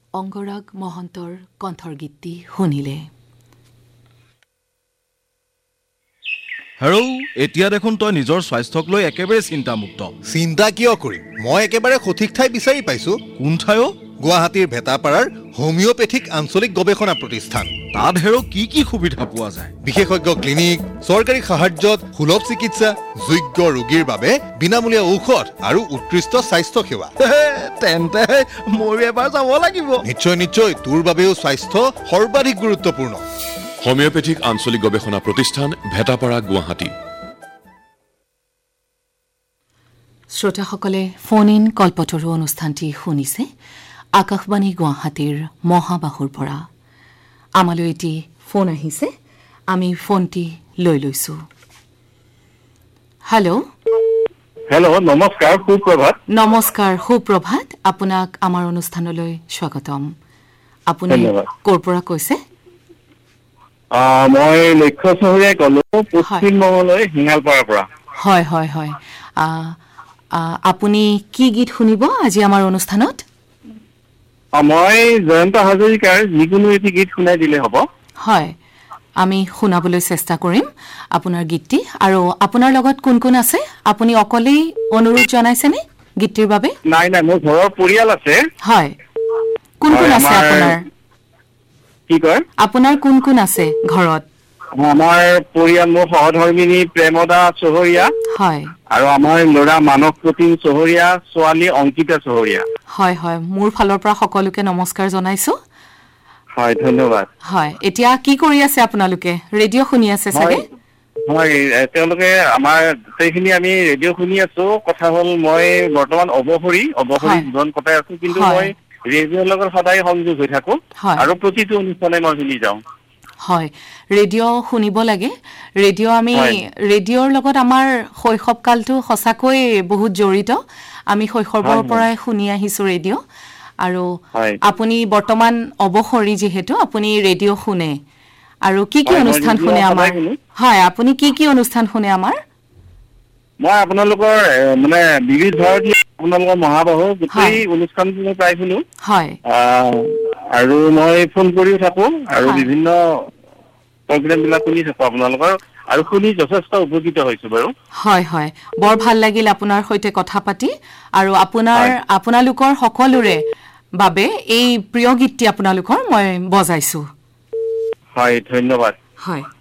অংগৰাগ মহন্তৰ কণ্ঠৰ গীতটি শুনিলে। হেৰৌ, এতিয়া দেখোন তই নিজৰ স্বাস্থ্যক লৈ একেবাৰে চিন্তামুক্ত। চিন্তা কিয় কৰিম? মই একেবাৰে সঠিক ঠাই বিচাৰি পাইছো। কোন ঠাই? গুৱাহাটীৰ ভেটাপাৰাৰ হোমিঅ'পেথিক আঞ্চলিক গৱেষণা প্ৰতিষ্ঠান। তাত হেৰৌ কি কি সুবিধা পোৱা যায়? বিশেষজ্ঞ ক্লিনিক, চৰকাৰী সাহায্যত সুলভ চিকিৎসা, যোগ্য ৰোগীৰ বাবে বিনামূলীয়া ঔষধ আৰু উৎকৃষ্ট স্বাস্থ্য সেৱা। তেন্তে ময়ো এবাৰ যাব লাগিব। নিশ্চয় নিশ্চয়, তোৰ বাবেও স্বাস্থ্য সৰ্বাধিক গুৰুত্বপূৰ্ণ। হোমিঅ'পেথিক আঞ্চলিক গৱেষণা প্ৰতিষ্ঠান, ভেটাপাৰা, গুৱাহাটী। শ্ৰোতাসকলে ফোন ইন কল্পতৰু অনুষ্ঠানটি শুনিছে আকাশবাণী গুৱাহাটীৰ মহাবাহুৰ পৰা। আমালৈ এটি ফোন আহিছে, আমি ফোনটি লৈ লৈছো। হেল্ল'। হেল্ল', নমস্কাৰ, সুপ্ৰভাত। নমস্কাৰ, সুপ্ৰভাত। আপোনাক আমাৰ অনুষ্ঠানলৈ স্বাগতম। আপুনি ক'ৰ পৰা কৈছে? মই লক্ষ্য চহৰীয়াই ক'লো, পশ্চিমবংগলৈ হিঙালপাৰাৰ পৰা। হয় হয় হয়। আপুনি কি গীত শুনিব আজি আমাৰ অনুষ্ঠানত? মই জয়ন্ত হাজৰিকাৰ যিকোনো এটি গীত শুনাই দিলে হ'ব। হয়, আমি শুনাবলৈ চেষ্টা কৰিম আপোনাৰ গীতটি। আৰু আপোনাৰ লগত কোন কোন আছে? আপুনি অকলেই অনুৰোধ জনাইছেনে গীতটিৰ বাবে? নাই নাই, মোৰ ঘৰৰ পৰিয়াল আছে। হয়, কোন কোন আছে আপোনাৰ? কি কয়? আপোনাৰ কোন কোন আছে ঘৰত? আমাৰ পৰিয়াল, মোৰ সহধৰ্মিনী প্ৰেমদা চহৰীয়া। হয়। আৰু আমাৰ ল'ৰা মানস প্ৰতীম চহৰীয়া, ছোৱালী অংকিতা চহৰীয়া। হয় হয়, মোৰ ফালৰ পৰা সকলোকে নমস্কাৰ জনাইছো। হয়, ধন্যবাদ। হয়, এতিয়া কি কৰি আছে আপোনালোকে? ৰেডিঅ' শুনি আছে চাগে? হয়, তেওঁলোকে আমাৰ গোটেইখিনি আমি ৰেডিঅ' শুনি আছো। কথা হ'ল, মই বৰ্তমান অৱসৰী জীৱন কটাই আছো, কিন্তু মই ৰেডিঅ'ৰ লগত সদায় সংযোগ হৈ থাকো আৰু প্ৰতিটো অনুষ্ঠানে মই শুনি যাওঁ। হয়, ৰেডিঅ' শুনিব লাগে। ৰেডিঅ'ৰ লগত আমাৰ শৈশৱকালটো সঁচাকৈ বহুত জড়িত। আমি শৈশৱৰ পৰাই শুনি আহিছো ৰেডিঅ'। আৰু আপুনি বৰ্তমান অৱসৰী যিহেতু, আপুনি ৰেডিঅ' শুনে। আৰু কি কি অনুষ্ঠান শুনে আমাৰ? হয়, আপুনি কি কি অনুষ্ঠান শুনে আমাৰ? মই আপোনালোকৰ মানে বিবিধ ভাৰতী, আপোনালোকৰ মহাবাহু গোটেই অনুষ্ঠানবোৰ প্ৰায় শুনো। হয়। আৰু মই ফোন কৰিও থাকো আৰু বিভিন্ন প্ৰগ্ৰেম বিলাক শুনি থাকো আপোনালোকৰ, আৰু শুনি যথেষ্ট উপকৃত হৈছো বাৰু। হয় হয়, বৰ ভাল লাগিল আপোনাৰ সৈতে কথা পাতি। আৰু আপোনালোকৰ সকলোৰে বাবে এই প্ৰিয় গীতটি আপোনালোকৰ মই বজাইছো। হয়, ধন্যবাদ। হয়।